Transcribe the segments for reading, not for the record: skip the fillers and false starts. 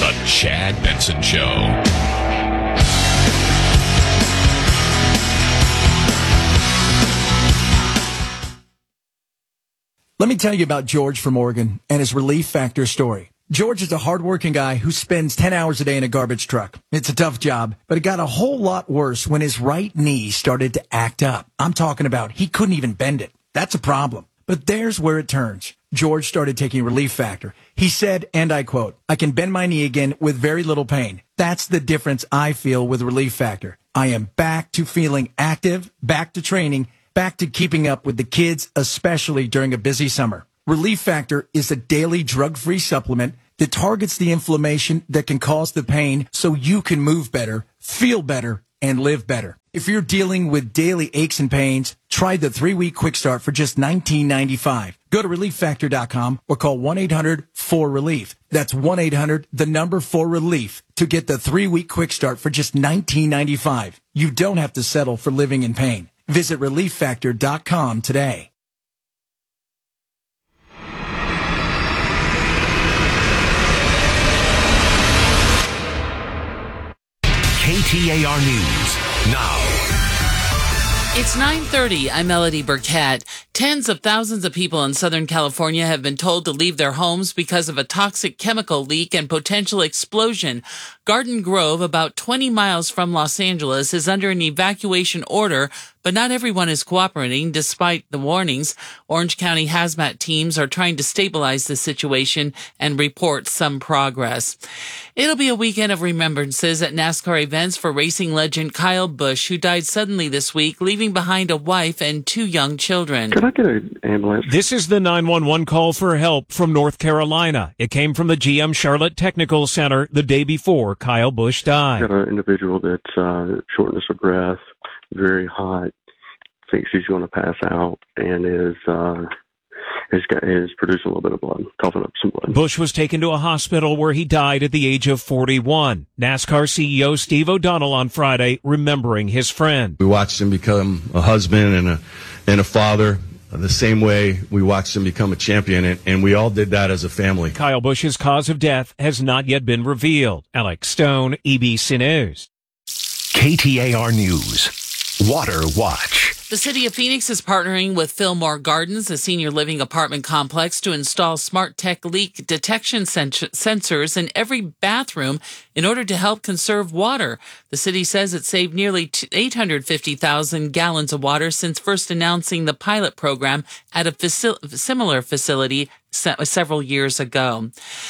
The Chad Benson Show. Let me tell you about George from Oregon and his Relief Factor story. George is a hardworking guy who spends 10 hours a day in a garbage truck. It's a tough job, but it got a whole lot worse when his right knee started to act up. I'm talking about he couldn't even bend it. That's a problem. But there's where it turns. George started taking Relief Factor. He said, and I quote, "I can bend my knee again with very little pain. That's the difference I feel with Relief Factor. I am back to feeling active, back to training, back to keeping up with the kids, especially during a busy summer." Relief Factor is a daily drug-free supplement that targets the inflammation that can cause the pain so you can move better, feel better, and live better. If you're dealing with daily aches and pains, try the 3-week quick start for just $19.95. Go to relieffactor.com or call 1-800-4RELIEF. That's 1-800-4RELIEF to get the 3-week quick start for just $19.95. You don't have to settle for living in pain. Visit relieffactor.com today. KTAR News now. It's 9:30. I'm Melody Burkett. Tens of thousands of people in Southern California have been told to leave their homes because of a toxic chemical leak and potential explosion. Garden Grove, about 20 miles from Los Angeles, is under an evacuation order, but not everyone is cooperating despite the warnings. Orange County hazmat teams are trying to stabilize the situation and report some progress. It'll be a weekend of remembrances at NASCAR events for racing legend Kyle Busch, who died suddenly this week, leaving behind a wife and 2 young children. Could I get an ambulance? This is the 911 call for help from North Carolina. It came from the GM Charlotte Technical Center the day before Kyle Busch died. Got an individual that's shortness of breath, very hot, thinks he's going to pass out, and is producing a little bit of blood, coughing up some blood. Busch was taken to a hospital where he died at the age of 41. NASCAR CEO Steve O'Donnell on Friday remembering his friend. We watched him become a husband and a father. The same way we watched him become a champion, and we all did that as a family. Kyle Busch's cause of death has not yet been revealed. Alex Stone, ABC News. KTAR News. Water Watch. The city of Phoenix is partnering with Fillmore Gardens, a senior living apartment complex, to install smart tech leak detection sensors in every bathroom in order to help conserve water. The city says it saved nearly 850,000 gallons of water since first announcing the pilot program at a similar facility several years ago.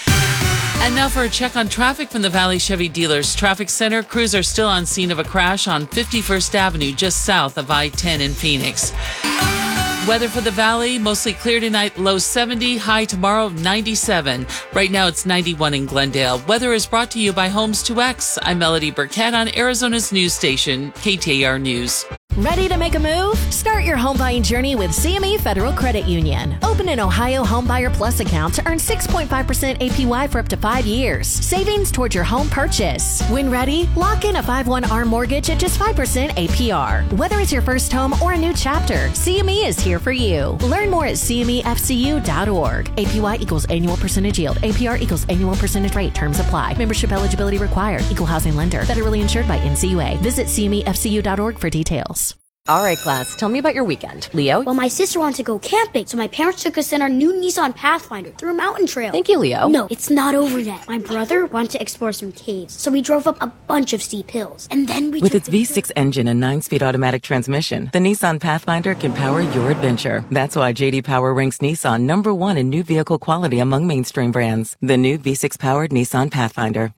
And now for a check on traffic from the Valley Chevy Dealers Traffic Center. Crews are still on scene of a crash on 51st Avenue, just south of I-10 in Phoenix. Weather for the Valley, mostly clear tonight, low 70, high tomorrow 97. Right now it's 91 in Glendale. Weather is brought to you by Homes 2X. I'm Melody Burkett on Arizona's news station, KTAR News. Ready to make a move? Start your home buying journey with CME Federal Credit Union. Open an Ohio Homebuyer Plus account to earn 6.5% APY for up to 5 years. Savings towards your home purchase. When ready, lock in a 5/1 mortgage at just 5% APR. Whether it's your first home or a new chapter, CME is here for you. Learn more at CMEFCU.org. APY equals annual percentage yield. APR equals annual percentage rate. Terms apply. Membership eligibility required. Equal housing lender. Federally insured by NCUA. Visit CMEFCU.org for details. All right, class, tell me about your weekend. Leo? Well, my sister wanted to go camping, so my parents took us in our new Nissan Pathfinder through a mountain trail. Thank you, Leo. No, it's not over yet. My brother wanted to explore some caves, so we drove up a bunch of steep hills. And then we With its V6 engine and 9-speed automatic transmission, the Nissan Pathfinder can power your adventure. That's why J.D. Power ranks Nissan #1 in new vehicle quality among mainstream brands. The new V6-powered Nissan Pathfinder.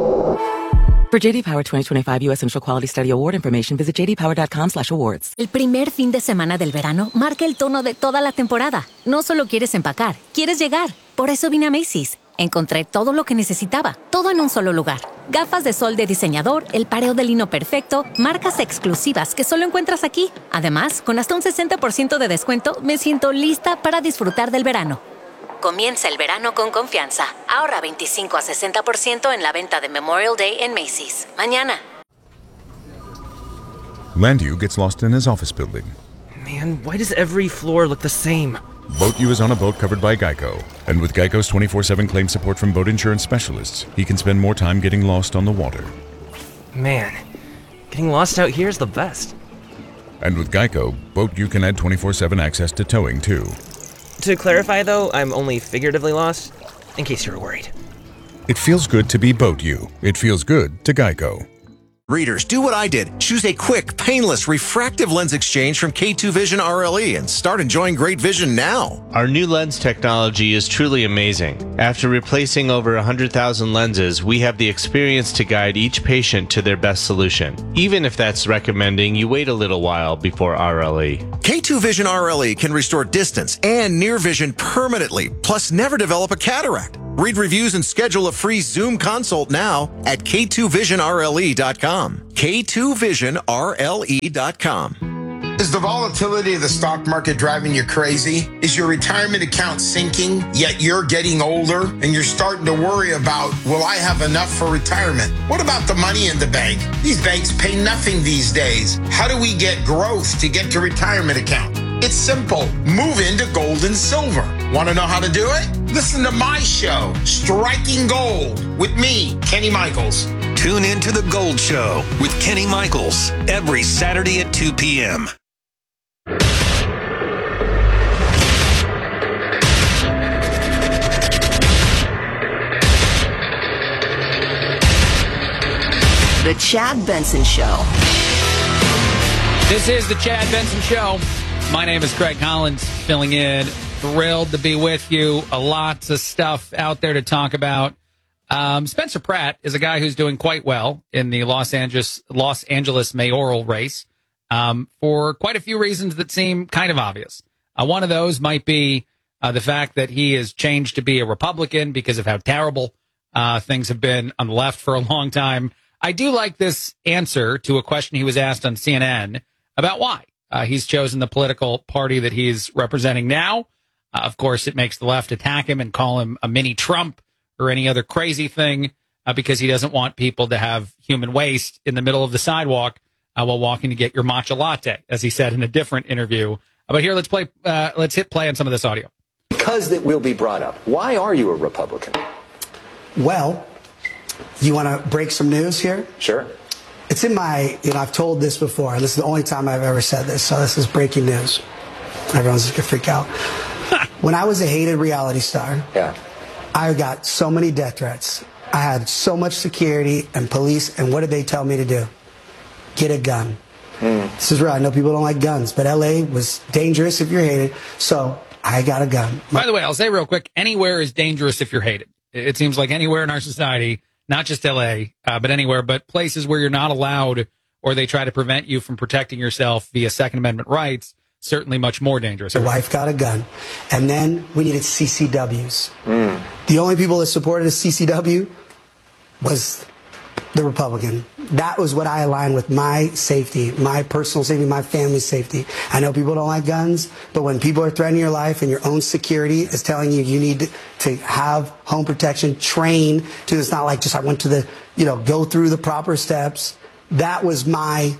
For J.D. Power 2025 U.S. Central Quality Study Award information, visit jdpower.com/awards. El primer fin de semana del verano marca el tono de toda la temporada. No solo quieres empacar, quieres llegar. Por eso vine a Macy's. Encontré todo lo que necesitaba, todo en un solo lugar. Gafas de sol de diseñador, el pareo de lino perfecto, marcas exclusivas que solo encuentras aquí. Además, con hasta un 60% de descuento, me siento lista para disfrutar del verano. Comienza el verano con confianza. Ahorra 25 a 60% en la venta de Memorial Day en Macy's. Mañana. Landu gets lost in his office building. Man, why does every floor look the same? Boat U is on a boat covered by Geico. And with Geico's 24/7 claim support from boat insurance specialists, he can spend more time getting lost on the water. Man, getting lost out here is the best. And with Geico, Boat U can add 24/7 access to towing, too. To clarify, though, I'm only figuratively lost, in case you were worried. It feels good to be Boat U. It feels good to Geico. Readers, do what I did. Choose a quick, painless, refractive lens exchange from K2 Vision RLE and start enjoying great vision now. Our new lens technology is truly amazing. After replacing over 100,000 lenses, we have the experience to guide each patient to their best solution, even if that's recommending you wait a little while before RLE. K2 Vision RLE can restore distance and near vision permanently, plus never develop a cataract. Read reviews and schedule a free Zoom consult now at K2VisionRLE.com. K2VisionRLE.com. Is the volatility of the stock market driving you crazy? Is your retirement account sinking, yet you're getting older and you're starting to worry about, will I have enough for retirement? What about the money in the bank? These banks pay nothing these days. How do we get growth to get to retirement account? It's simple. Move into gold and silver. Want to know how to do it? Listen to my show, Striking Gold, with me, Kenny Michaels. Tune in to The Gold Show with Kenny Michaels every Saturday at 2 p.m. The Chad Benson Show. This is the Chad Benson Show. My name is Craig Collins, filling in. Thrilled to be with you. Lots of stuff out there to talk about. Spencer Pratt is a guy who's doing quite well in the Los Angeles mayoral race for quite a few reasons that seem kind of obvious. One of those might be the fact that he has changed to be a Republican because of how terrible things have been on the left for a long time. I do like this answer to a question he was asked on CNN about why he's chosen the political party that he's representing now. Of course, it makes the left attack him and call him a mini Trump or any other crazy thing because he doesn't want people to have human waste in the middle of the sidewalk while walking to get your matcha latte, as he said in a different interview. But here, let's hit play on some of this audio. Because it will be brought up. Why are you a Republican? Well, you want to break some news here? Sure. It's in my, I've told this before. This is the only time I've ever said this, so this is breaking news. Everyone's just going to freak out. When I was a hated reality star, I got so many death threats. I had so much security and police, and what did they tell me to do? Get a gun. This is real. I know people don't like guns, but LA was dangerous if you're hated, so I got a gun. By the way, I'll say real quick, anywhere is dangerous if you're hated. It seems like anywhere in our society, not just LA, but anywhere, but places where you're not allowed or they try to prevent you from protecting yourself via Second Amendment rights, certainly much more dangerous. My wife got a gun. And then we needed CCWs. The only people that supported a CCW was the Republican. That was what I aligned with, my safety, my personal safety, my family's safety. I know people don't like guns, but when people are threatening your life and your own security is telling you you need to have home protection, train to, it's not like just I went to the, go through the proper steps. That was my,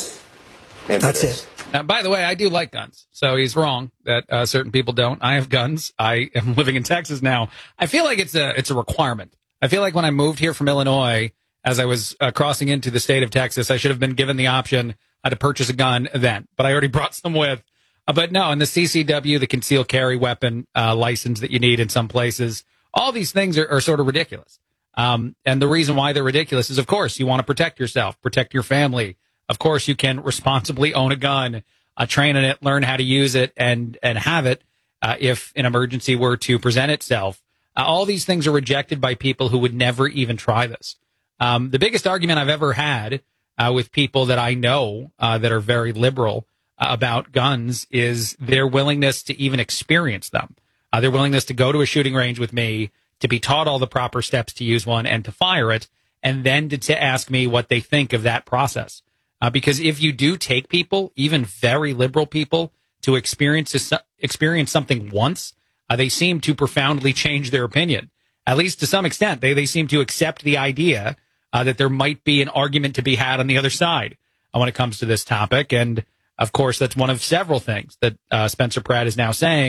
that's it. By the way, I do like guns, so he's wrong that certain people don't. I have guns. I am living in Texas now. I feel like it's a requirement. I feel like when I moved here from Illinois, as I was crossing into the state of Texas, I should have been given the option to purchase a gun then, but I already brought some with. But no, in the CCW, the concealed carry weapon license that you need in some places, all these things are sort of ridiculous. And the reason why they're ridiculous is, of course, you want to protect yourself, protect your family. Of course, you can responsibly own a gun, train in it, learn how to use it, and have it if an emergency were to present itself. All these things are rejected by people who would never even try this. The biggest argument I've ever had with people that I know that are very liberal about guns is their willingness to even experience them. Their willingness to go to a shooting range with me, to be taught all the proper steps to use one and to fire it, and then to ask me what they think of that process. Because if you do take people, even very liberal people, to experience something once, they seem to profoundly change their opinion. At least to some extent, they seem to accept the idea that there might be an argument to be had on the other side when it comes to this topic. And, of course, that's one of several things that Spencer Pratt is now saying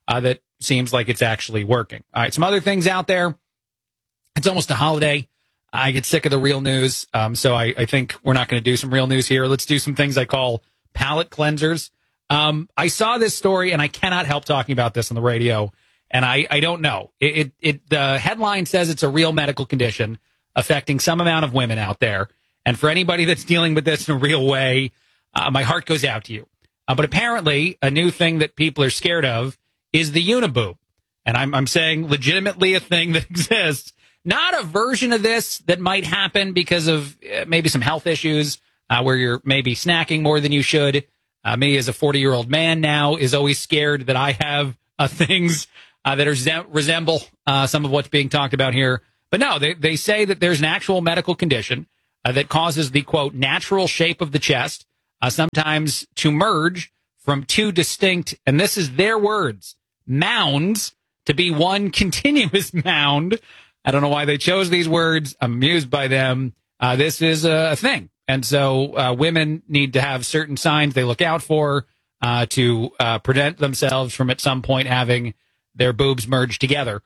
that seems like it's actually working. All right, some other things out there. It's almost a holiday. I get sick of the real news, so I think we're not going to do some real news here. Let's do some things I call palate cleansers. I saw this story, and I cannot help talking about this on the radio, and I don't know. The headline says it's a real medical condition affecting some amount of women out there, and for anybody that's dealing with this in a real way, my heart goes out to you. But apparently, a new thing that people are scared of is the uniboob, and I'm saying legitimately a thing that exists. Not a version of this that might happen because of maybe some health issues where you're maybe snacking more than you should. Me as a 40-year-old man now is always scared that I have things that resemble some of what's being talked about here. But no, they say that there's an actual medical condition that causes the, quote, natural shape of the chest sometimes to merge from two distinct, and this is their words, mounds to be one continuous mound. I don't know why they chose these words. I'm amused by them. This is a thing. And so women need to have certain signs they look out for to prevent themselves from at some point having their boobs merged together.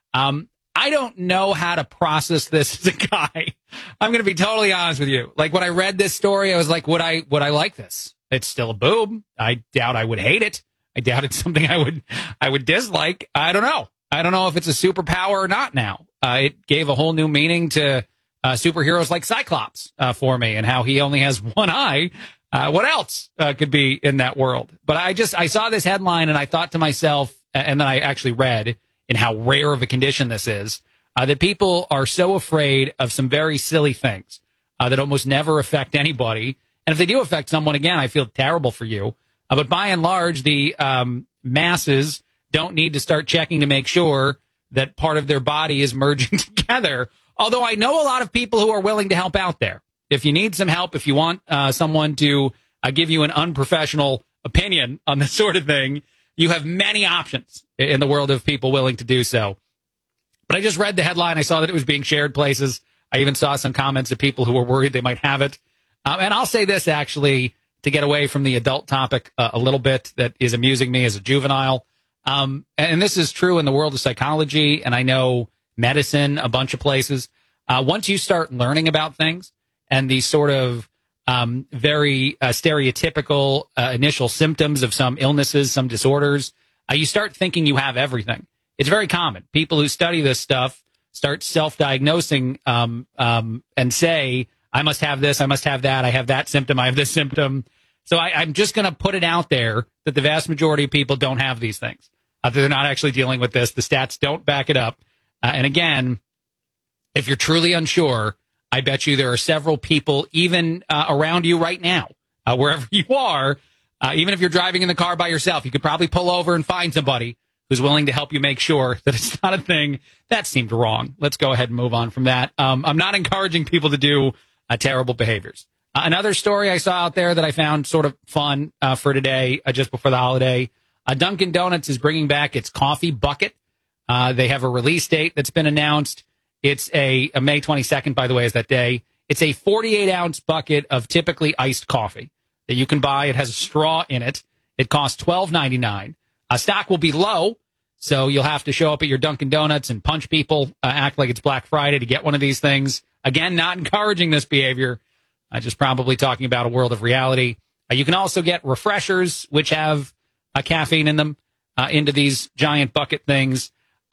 I don't know how to process this as a guy. I'm going to be totally honest with you. Like when I read this story, I was like, would I like this? It's still a boob. I doubt I would hate it. I doubt it's something I would dislike. I don't know. I don't know if it's a superpower or not now. It gave a whole new meaning to superheroes like Cyclops for me and how he only has one eye. What else could be in that world? But I saw this headline and I thought to myself, and then I actually read in how rare of a condition this is, that people are so afraid of some very silly things that almost never affect anybody. And if they do affect someone, again, I feel terrible for you. But by and large, the masses don't need to start checking to make sure that part of their body is merging together. Although I know a lot of people who are willing to help out there. If you need some help, if you want someone to give you an unprofessional opinion on this sort of thing, you have many options in the world of people willing to do so. But I just read the headline. I saw that it was being shared places. I even saw some comments of people who were worried they might have it. And I'll say this, actually, to get away from the adult topic a little bit that is amusing me as a juvenile. And this is true in the world of psychology, and I know medicine, a bunch of places. Once you start learning about things and these sort of very stereotypical initial symptoms of some illnesses, some disorders, you start thinking you have everything. It's very common. People who study this stuff start self-diagnosing and say, I must have this, I must have that, I have that symptom, I have this symptom. So I'm just going to put it out there that the vast majority of people don't have these things. They're not actually dealing with this. The stats don't back it up. And again, if you're truly unsure, I bet you there are several people even around you right now, wherever you are, even if you're driving in the car by yourself, you could probably pull over and find somebody who's willing to help you make sure that it's not a thing. That seemed wrong. Let's go ahead and move on from that. I'm not encouraging people to do terrible behaviors. Another story I saw out there that I found sort of fun for today, just before the holiday, Dunkin' Donuts is bringing back its coffee bucket. They have a release date that's been announced. It's a May 22nd, by the way, is that day. It's a 48-ounce bucket of typically iced coffee that you can buy. It has a straw in it. It costs $12.99. Stock will be low, so you'll have to show up at your Dunkin' Donuts and punch people, act like it's Black Friday to get one of these things. Again, not encouraging this behavior. Just probably talking about a world of reality. You can also get refreshers, which have caffeine in them, into these giant bucket things.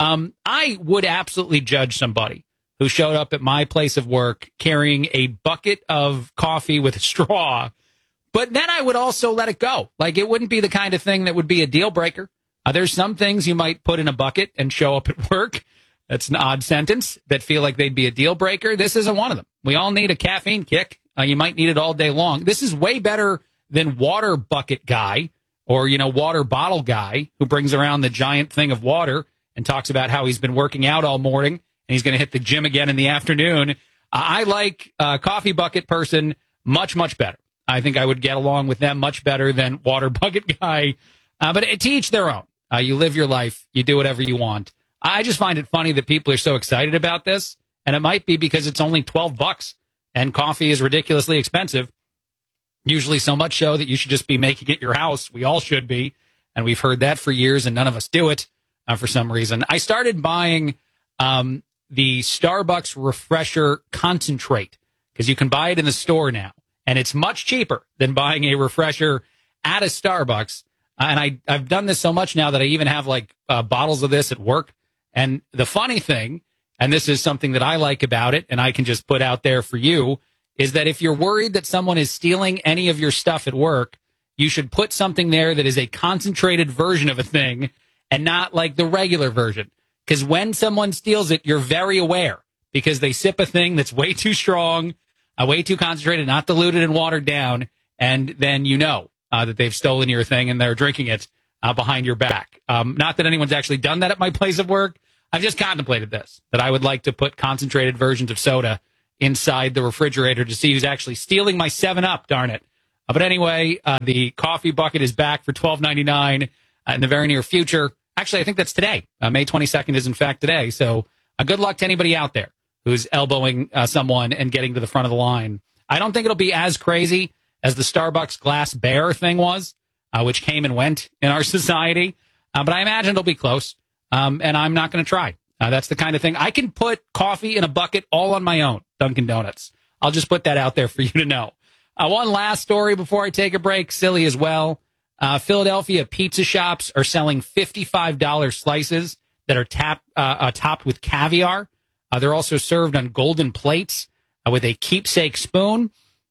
I would absolutely judge somebody who showed up at my place of work carrying a bucket of coffee with a straw, but then I would also let it go. Like, it wouldn't be the kind of thing that would be a deal breaker. There's some things you might put in a bucket and show up at work. That's an odd sentence that feel like they'd be a deal breaker. This isn't one of them. We all need a caffeine kick. You might need it all day long. This is way better than water bucket guy or, water bottle guy who brings around the giant thing of water and talks about how he's been working out all morning and he's going to hit the gym again in the afternoon. I like a coffee bucket person much, much better. I think I would get along with them much better than water bucket guy. But to each their own. You live your life. You do whatever you want. I just find it funny that people are so excited about this. And it might be because it's only $12 and coffee is ridiculously expensive. Usually so much so that you should just be making it your house. We all should be. and we've heard that for years, and none of us do it for some reason. I started buying the Starbucks Refresher Concentrate because you can buy it in the store now, and it's much cheaper than buying a refresher at a Starbucks. And I've done this so much now that I even have like bottles of this at work. And the funny thing, and this is something that I like about it, and I can just put out there for you, is that if you're worried that someone is stealing any of your stuff at work, you should put something there that is a concentrated version of a thing and not like the regular version. Because when someone steals it, you're very aware because they sip a thing that's way too strong, way too concentrated, not diluted and watered down. And then you know that they've stolen your thing and they're drinking it behind your back. Not that anyone's actually done that at my place of work. I've just contemplated this, that I would like to put concentrated versions of soda inside the refrigerator to see who's actually stealing my 7-Up, darn it. But anyway, the coffee bucket is back for $12.99 in the very near future. Actually, I think that's today. May 22nd is, in fact, today. So good luck to anybody out there who's elbowing someone and getting to the front of the line. I don't think it'll be as crazy as the Starbucks glass bear thing was, which came and went in our society. But I imagine it'll be close, and I'm not going to try. That's the kind of thing. I can put coffee in a bucket all on my own, Dunkin' Donuts. I'll just put that out there for you to know. One last story before I take a break, silly as well. Philadelphia pizza shops are selling $55 slices that are topped with caviar. They're also served on golden plates with a keepsake spoon.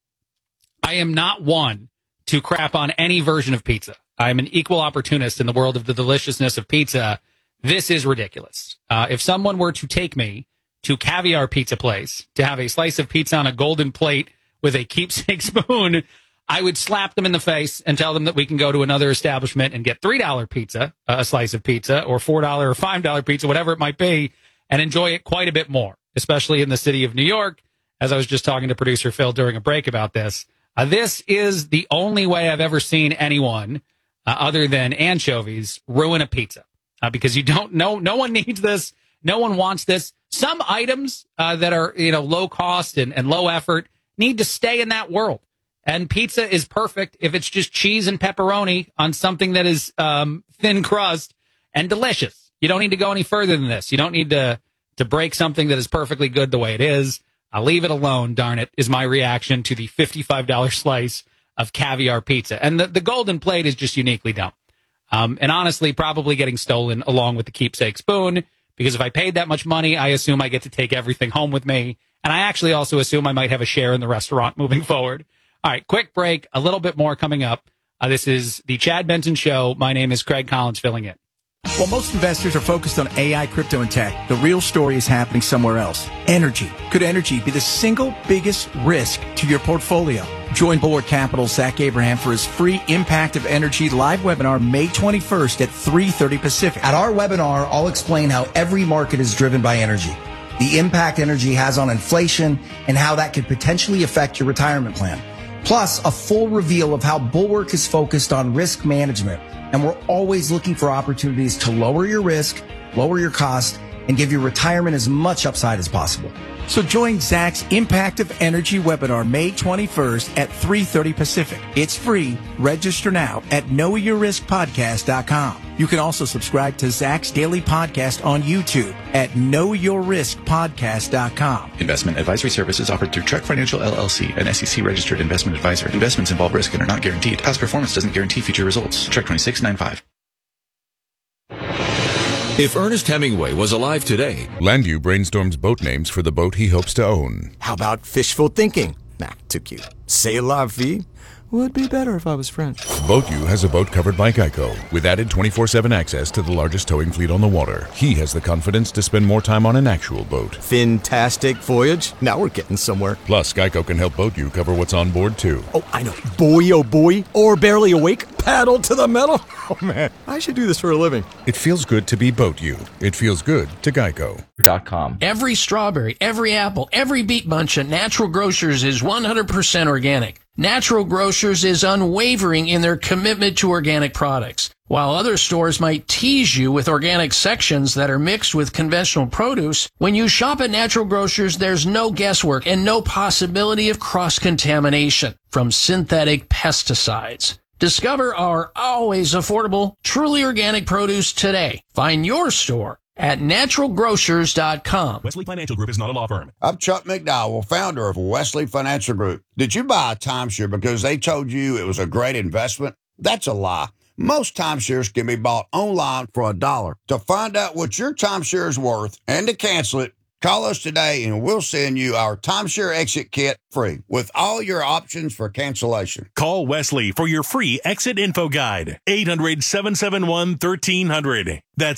I am not one to crap on any version of pizza. I'm an equal opportunist in the world of the deliciousness of pizza. This is ridiculous. If someone were to take me to Caviar Pizza Place to have a slice of pizza on a golden plate with a keepsake spoon, I would slap them in the face and tell them that we can go to another establishment and get $3 pizza, a slice of pizza, or $4 or $5 pizza, whatever it might be, and enjoy it quite a bit more, especially in the city of New York. As I was just talking to producer Phil during a break about this, this is the only way I've ever seen anyone, other than anchovies, ruin a pizza. Because you don't know, no one needs this, no one wants this. Some items that are low cost and low effort need to stay in that world. And pizza is perfect if it's just cheese and pepperoni on something that is thin crust and delicious. You don't need to go any further than this. You don't need to break something that is perfectly good the way it is. I'll leave it alone, darn it, is my reaction to the $55 slice of caviar pizza. And the golden plate is just uniquely dumb. And honestly, probably getting stolen along with the keepsake spoon, because if I paid that much money, I assume I get to take everything home with me. And I actually also assume I might have a share in the restaurant moving forward. All right, quick break. A little bit more coming up. This is the Chad Benson Show. My name is Craig Collins, filling in. While most investors are focused on AI, crypto, and tech, the real story is happening somewhere else. Energy. Could energy be the single biggest risk to your portfolio? Join Bulwark Capital's Zach Abraham for his free Impact of Energy live webinar May 21st at 3:30 Pacific. At our webinar, I'll explain how every market is driven by energy, the impact energy has on inflation, and how that could potentially affect your retirement plan. Plus, a full reveal of how Bulwark is focused on risk management, and we're always looking for opportunities to lower your risk, lower your cost, and give your retirement as much upside as possible. So join Zach's Impact of Energy webinar May 21st at 3:30 Pacific. It's free. Register now at knowyourriskpodcast.com. You can also subscribe to Zach's daily podcast on YouTube at knowyourriskpodcast.com. Investment advisory services offered through Trek Financial LLC, an SEC-registered investment advisor. Investments involve risk and are not guaranteed. Past performance doesn't guarantee future results. Trek 2695. If Ernest Hemingway was alive today, Landview brainstorms boat names for the boat he hopes to own. How about fishful thinking? Nah, too cute. C'est la vie? Would be better if I was French. BoatU has a boat covered by Geico, with added 24/7 access to the largest towing fleet on the water. He has the confidence to spend more time on an actual boat. Fantastic voyage. Now we're getting somewhere. Plus, Geico can help BoatU cover what's on board, too. Oh, I know. Boy, oh boy. Or barely awake. Paddle to the metal. Oh, man. I should do this for a living. It feels good to be BoatU. It feels good to Geico.com. Every strawberry, every apple, every beet bunch at Natural Grocers is 100% organic. Natural Grocers is unwavering in their commitment to organic products. While other stores might tease you with organic sections that are mixed with conventional produce, when you shop at Natural Grocers, there's no guesswork and no possibility of cross-contamination from synthetic pesticides. Discover our always affordable, truly organic produce today. Find your store at naturalgrocers.com. Wesley Financial Group is not a law firm. I'm Chuck McDowell, founder of Wesley Financial Group. Did you buy a timeshare because they told you it was a great investment? That's a lie. Most timeshares can be bought online for $1. To find out what your timeshare is worth and to cancel it, call us today and we'll send you our timeshare exit kit free with all your options for cancellation. Call Wesley for your free exit info guide. 800-771-1300. That's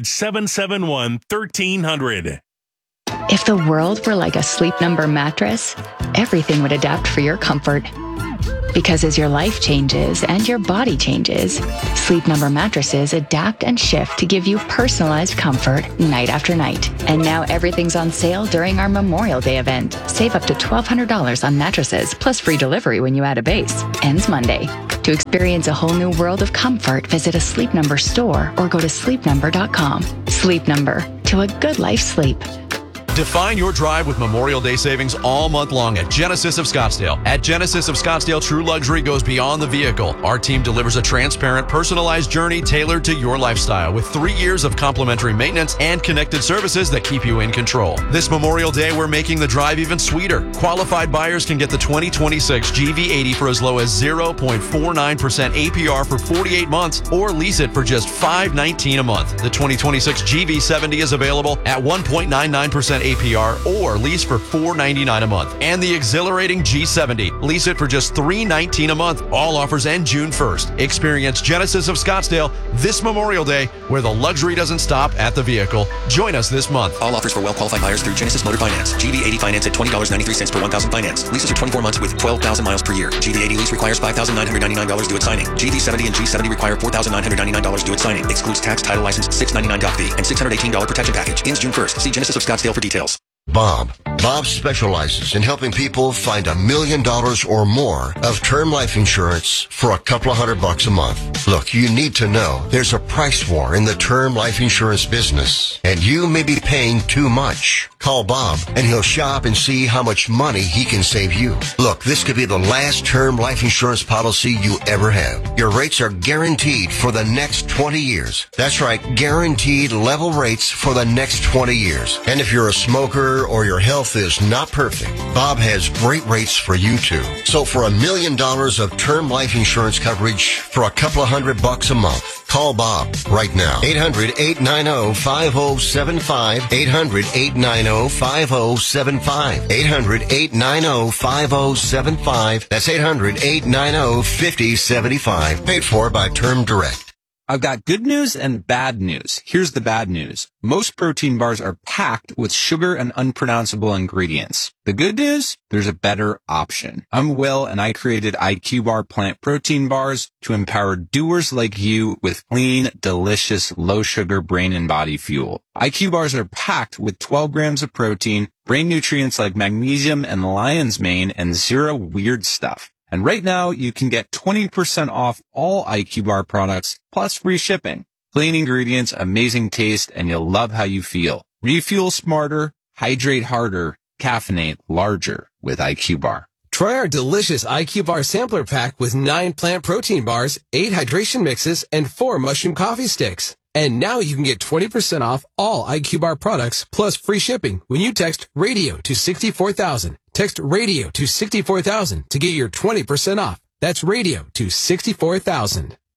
800-771-1300. If the world were like a Sleep Number mattress, everything would adapt for your comfort. Because as your life changes and your body changes, Sleep Number mattresses adapt and shift to give you personalized comfort night after night. And now everything's on sale during our Memorial Day event. Save up to $1,200 on mattresses, plus free delivery when you add a base. Ends Monday. To experience a whole new world of comfort, visit a Sleep Number store or go to sleepnumber.com. Sleep Number. To a good life sleep. Define your drive with Memorial Day savings all month long at Genesis of Scottsdale. At Genesis of Scottsdale, true luxury goes beyond the vehicle. Our team delivers a transparent, personalized journey tailored to your lifestyle with 3 years of complimentary maintenance and connected services that keep you in control. This Memorial Day, we're making the drive even sweeter. Qualified buyers can get the 2026 GV80 for as low as 0.49% APR for 48 months or lease it for just $519 a month. The 2026 GV70 is available at 1.99% APR or lease for $499 a month. And the exhilarating G70, lease it for just $319 a month. All offers end June 1st. Experience Genesis of Scottsdale this Memorial Day, where the luxury doesn't stop at the vehicle. Join us this month. All offers for well-qualified buyers through Genesis Motor Finance. GV80 finance at $20.93 per 1,000 finance. Leases are 24 months with 12,000 miles per year. GV80 lease requires $5,999 due at signing. GV70 and G70 require $4,999 due at signing. Excludes tax, title, license, $699 doc fee, and $618 protection package. Ends June 1st. See Genesis of Scottsdale for details. Bob specializes in helping people find $1 million or more of term life insurance for a couple of $100 a month. Look, you need to know there's a price war in the term life insurance business, and you may be paying too much. Call Bob, and he'll shop and see how much money he can save you. Look, this could be the last term life insurance policy you ever have. Your rates are guaranteed for the next 20 years. That's right, guaranteed level rates for the next 20 years. And if you're a smoker or your health is not perfect, Bob has great rates for you too. So for $1 million of term life insurance coverage for a couple of $100 a month, call Bob right now. 800-890-5075. 800-890-5075. 800-890-5075. That's 800-890-5075. Paid for by Term Direct. I've got good news and bad news. Here's the bad news. Most protein bars are packed with sugar and unpronounceable ingredients. The good news? There's a better option. I'm Will, and I created IQ Bar plant protein bars to empower doers like you with clean, delicious, low-sugar brain and body fuel. IQ bars are packed with 12 grams of protein, brain nutrients like magnesium and lion's mane, and zero weird stuff. And right now, you can get 20% off all IQ Bar products, plus free shipping. Clean ingredients, amazing taste, and you'll love how you feel. Refuel smarter, hydrate harder, caffeinate larger with IQ Bar. Try our delicious IQ Bar sampler pack with 9 plant protein bars, 8 hydration mixes, and 4 mushroom coffee sticks. And now you can get 20% off all IQ Bar products plus free shipping when you text RADIO to 64,000. Text RADIO to 64,000 to get your 20% off. That's RADIO to 64,000.